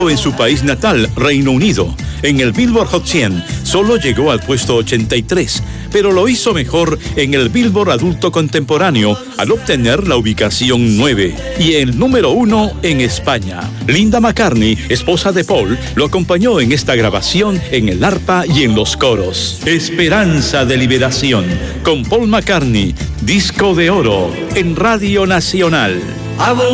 En su país natal, Reino Unido, en el Billboard Hot 100, solo llegó al puesto 83, pero lo hizo mejor en el Billboard Adulto Contemporáneo al obtener la ubicación 9 y el número 1 en España. Linda McCartney, esposa de Paul, lo acompañó en esta grabación en el arpa y en los coros. Esperanza de Liberación, con Paul McCartney, disco de oro, en Radio Nacional.